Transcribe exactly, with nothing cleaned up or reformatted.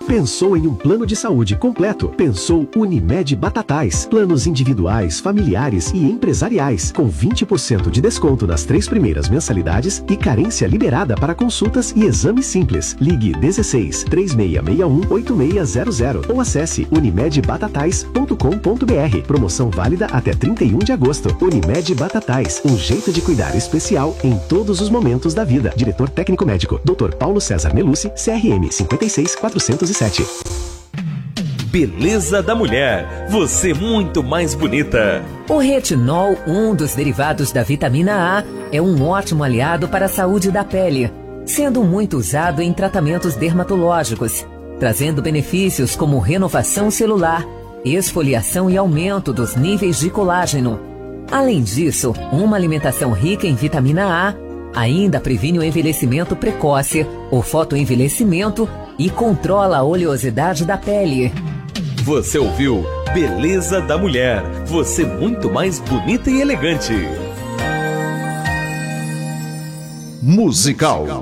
Pensou em um plano de saúde completo? Pensou Unimed Batatais. Planos individuais, familiares e empresariais, com vinte por cento de desconto nas três primeiras mensalidades e carência liberada para consultas e exames simples. Ligue dezesseis, três seis seis um, oito seis zero zero ou acesse unimed batatais ponto com ponto br. Promoção válida até trinta e um de agosto. Unimed Batatais, um jeito de cuidar especial em todos os momentos da vida. Diretor técnico médico, doutor Paulo César Melucci, C R M cinquenta e seis, quatrocentos e sete. Beleza da mulher, você muito mais bonita. O retinol, um dos derivados da vitamina A, é um ótimo aliado para a saúde da pele, sendo muito usado em tratamentos dermatológicos, trazendo benefícios como renovação celular, esfoliação e aumento dos níveis de colágeno. Além disso, uma alimentação rica em vitamina A ainda previne o envelhecimento precoce, o fotoenvelhecimento e controla a oleosidade da pele. Você ouviu Beleza da Mulher, você muito mais bonita e elegante. Musical.